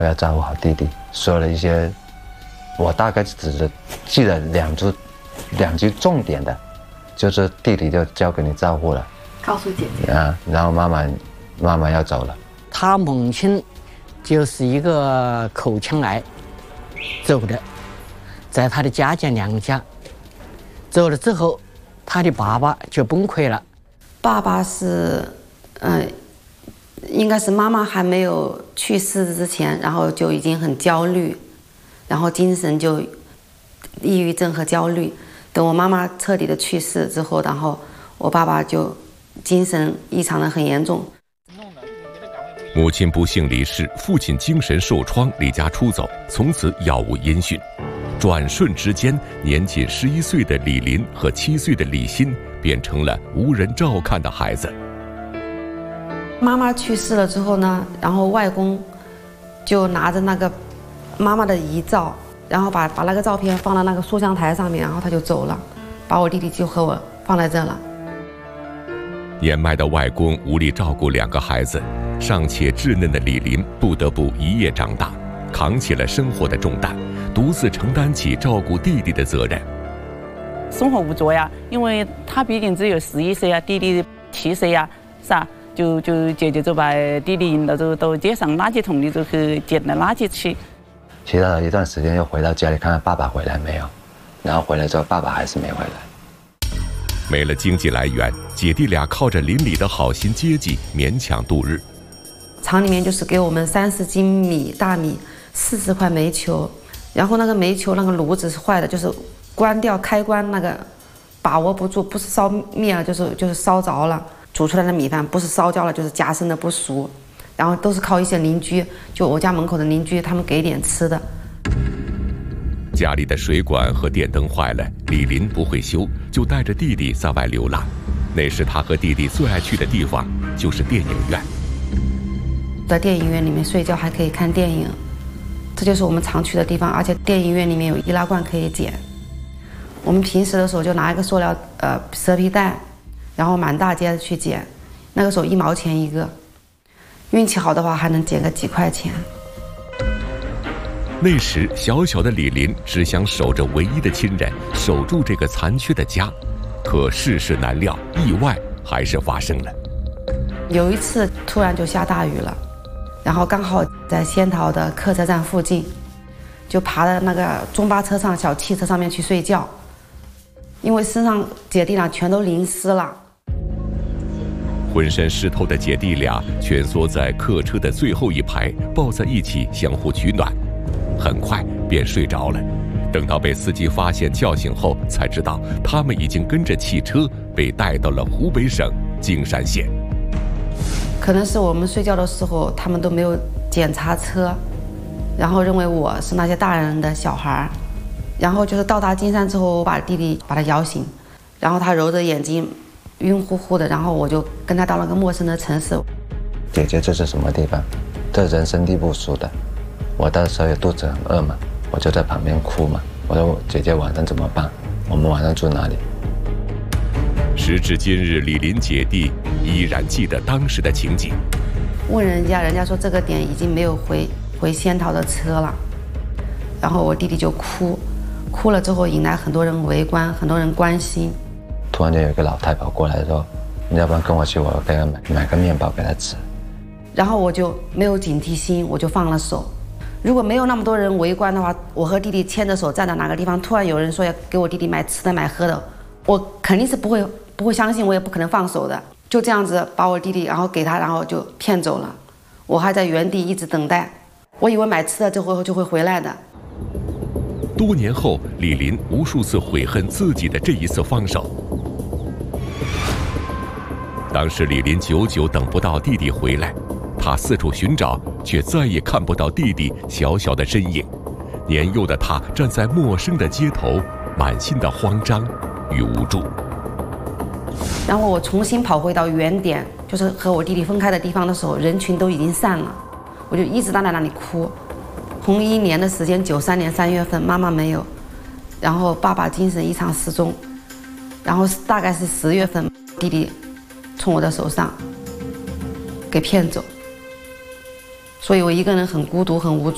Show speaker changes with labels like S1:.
S1: 我要照顾好弟弟，说了一些，我大概记得两句重点的，就是弟弟就交给你照顾了，
S2: 告诉姐姐
S1: 啊，然后妈妈要走了。
S3: 他母亲就是一个口腔癌走的，在他的家见娘家，走了之后，他的爸爸就崩溃了。
S2: 爸爸是，应该是妈妈还没有去世之前，然后就已经很焦虑，然后精神就抑郁症和焦虑。等我妈妈彻底的去世之后，然后我爸爸就精神异常的很严重。
S4: 母亲不幸离世，父亲精神受创，离家出走，从此杳无音讯。转瞬之间，年仅11岁的李林和7岁的李欣变成了无人照看的孩子。
S2: 妈妈去世了之后呢，然后外公就拿着那个妈妈的遗照，然后把那个照片放到那个塑像台上面，然后他就走了，把我弟弟就和我放在这了。
S4: 年迈的外公无力照顾2个孩子，尚且稚嫩的李林不得不一夜长大，扛起了生活的重担，独自承担起照顾弟弟的责任。
S5: 生活无助呀，因为他毕竟只有11岁啊，弟弟7岁呀，是吧？就姐姐就把弟弟引到街上垃圾桶里就去捡了垃圾去。
S1: 其他的一段时间又回到家里看看爸爸回来没有，然后回来之后爸爸还是没回来。
S4: 没了经济来源，姐弟俩靠着邻里的好心接济勉强度日。
S2: 厂里面就是给我们30斤大米，40块煤球，然后那个煤球那个炉子是坏的，就是关掉开关那个把握不住，不是烧灭了就是烧着了。煮出来的米饭不是烧焦了就是夹生的不熟，然后都是靠一些邻居，就我家门口的邻居他们给点吃的。
S4: 家里的水管和电灯坏了，李林不会修，就带着弟弟在外流浪。那时他和弟弟最爱去的地方就是电影院。
S2: 在电影院里面睡觉还可以看电影，这就是我们常去的地方，而且电影院里面有易拉罐可以捡。我们平时的时候就拿一个塑料蛇皮袋，然后满大街去捡，那个时候1毛钱一个，运气好的话还能捡个几块钱。
S4: 那时小小的李林只想守着唯一的亲人，守住这个残缺的家，可世事难料，意外还是发生了。
S2: 有一次突然就下大雨了，然后刚好在仙桃的客车站附近，就爬到那个中巴车上小汽车上面去睡觉，因为身上姐弟俩全都淋湿了。
S4: 浑身湿透的姐弟俩蜷缩在客车的最后一排，抱在一起相互取暖，很快便睡着了。等到被司机发现叫醒后，才知道他们已经跟着汽车被带到了湖北省径山县。
S2: 可能是我们睡觉的时候他们都没有检查车，然后认为我是那些大人的小孩，然后就是到达径山之后，我把弟弟把他摇醒，然后他揉着眼睛晕乎乎的，然后我就跟他到了个陌生的城市。
S1: 姐姐这是什么地方？这人生地不熟的。我到时候也肚子很饿嘛，我就在旁边哭嘛。我说姐姐晚上怎么办？我们晚上住哪里？
S4: 时至今日，李林姐弟依然记得当时的情景。
S2: 问人家说这个点已经没有回仙桃的车了，然后我弟弟就哭了之后引来很多人围观，很多人关心。
S1: 突然间有一个老太跑过来说，你要不然跟我去，我给他买个面包给他吃。
S2: 然后我就没有警惕心，我就放了手。如果没有那么多人围观的话，我和弟弟牵着手站在哪个地方，突然有人说要给我弟弟买吃的买喝的，我肯定是不会相信，我也不可能放手的。就这样子把我弟弟然后给他，然后就骗走了。我还在原地一直等待，我以为买吃的之后就会回来的。
S4: 多年后，李林无数次悔恨自己的这一次放手。当时李林久久等不到弟弟回来，他四处寻找，却再也看不到弟弟小小的身影。年幼的他站在陌生的街头，满心的慌张与无助。
S2: 然后我重新跑回到原点，就是和我弟弟分开的地方的时候，人群都已经散了，我就一直站在那里哭。同1年的时间，93年3月份，妈妈没有，然后爸爸精神异常失踪，然后大概是10月份，弟弟从我的手上给骗走，所以我一个人很孤独很无助。